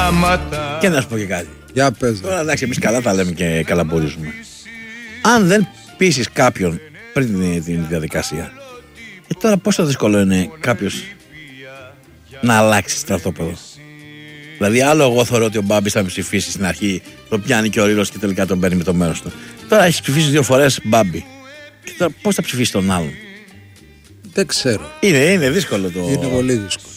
γράμματα. Και να σου πω και κάτι. Για πες. Τώρα εντάξει, εμείς καλά τα λέμε και καλαμπορίζουμε. Αν δεν πείσεις κάποιον πριν την διαδικασία, τώρα πόσο δύσκολο είναι κάποιος να αλλάξει στρατόπεδο. Δηλαδή, άλλο εγώ θεωρώ ότι ο Μπάμπης θα με ψηφίσει στην αρχή, το πιάνει και ο Ρήλος και τελικά τον παίρνει με το μέρος του. Τώρα έχει ψηφίσει 2 φορές Μπάμπη. Και τώρα πώς θα ψηφίσει τον άλλον? Δεν ξέρω. Είναι δύσκολο το. Είναι πολύ δύσκολο.